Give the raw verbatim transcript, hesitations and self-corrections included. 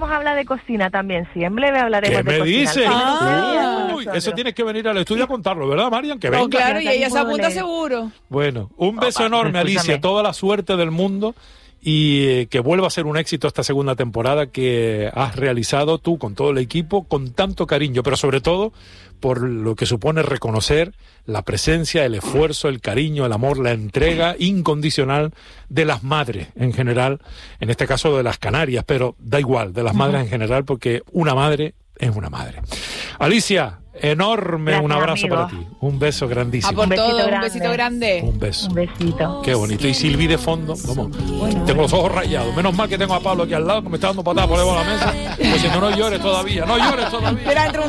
vamos a hablar de cocina también, sí, en breve hablaremos ¿Qué de me cocina. dices? Ah, Uy, eso tienes que venir al estudio a contarlo, ¿verdad, Marian? Que venga. No, claro, y ella se apunta leer. seguro. Bueno, un beso Opa, enorme, escúchame. Alicia, toda la suerte del mundo y eh, que vuelva a ser un éxito esta segunda temporada que has realizado tú con todo el equipo, con tanto cariño, pero sobre todo por lo que supone reconocer la presencia, el esfuerzo, el cariño, el amor, la entrega incondicional de las madres en general, en este caso de las Canarias, pero da igual, de las madres en general, porque una madre es una madre. Alicia, enorme, Gracias, un abrazo amigo. para ti, un beso A grandísimo. por Un besito todo, un grande. besito grande. Un beso. Un besito. Qué bonito. Y Silvi de fondo, vamos, tengo los ojos rayados. Menos mal que tengo a Pablo aquí al lado, que me está dando patadas por debajo de la mesa. Pues si no, no llores todavía, no llores todavía. Espera, entra un